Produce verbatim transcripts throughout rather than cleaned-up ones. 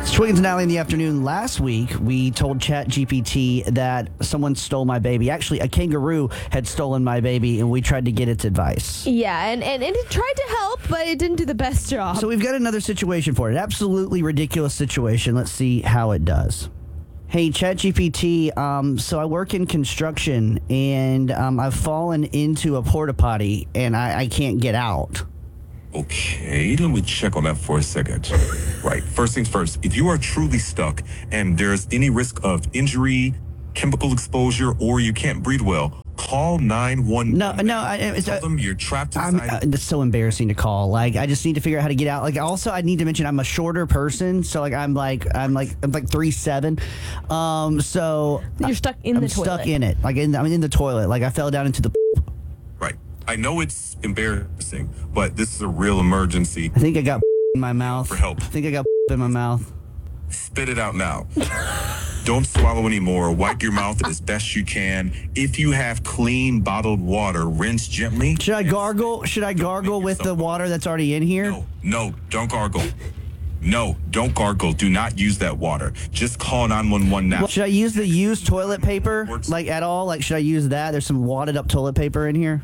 Twiggins and Alley in the afternoon. Last week, we told ChatGPT that someone stole my baby. Actually, a kangaroo had stolen my baby, and we tried to get its advice. Yeah, and, and, and it tried to help, but it didn't do the best job. So we've got another situation for it. An absolutely ridiculous situation. Let's see how it does. Hey, ChatGPT, um, so I work in construction, and um, I've fallen into a porta potty, and I, I can't get out. Okay, let me check on that for a second. Right, first things first, if you are truly stuck and there's any risk of injury, chemical exposure, or you can't breathe well, call nine one one. No, no, I, it's, Tell uh, them you're trapped I'm, inside. uh, it's so embarrassing to call. Like, I just need to figure out how to get out. Like, also, I need to mention I'm a shorter person, so like I'm like I'm like I'm like three seven. Um, so You're stuck in I'm the toilet. stuck in it. Like, in, I'm in the toilet. Like, I fell down into the. Right, I know it's embarrassing, but this is a real emergency. I think I got in my mouth. For help. I think I got in my mouth. Spit it out now. Don't swallow anymore. Wipe your mouth as best you can. If you have clean bottled water, rinse gently. Should I gargle? Should I gargle with the water that's already in here? No, no, don't gargle. No, don't gargle. Do not use that water. Just call nine one one now. Should I use the used toilet paper, like, at all? Like, should I use that? There's some wadded up toilet paper in here.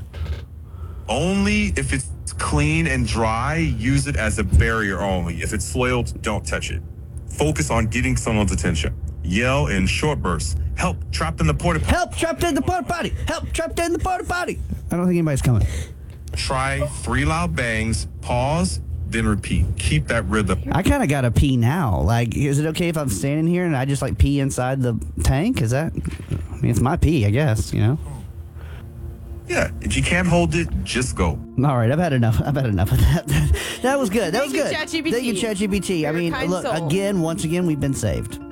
Only if it's clean and dry, use it as a barrier only. If it's soiled, don't touch it. Focus on getting someone's attention. Yell in short bursts. Help, trapped in the porta potty. Help, trapped in the porta potty. Help, trapped in the porta potty. I don't think anybody's coming. Try three loud bangs, pause, then repeat. Keep that rhythm. I kind of got to pee now. Like, is it okay if I'm standing here and I just, like, pee inside the tank? Is that, I mean, it's my pee, I guess, you know? Yeah, if you can't hold it, just go. All right, I've had enough. I've had enough of that. That was good. That Thank was you, good. ChatGPT. Thank you, ChatGPT. I You're a mean, kind look, soul. again, once again, we've been saved.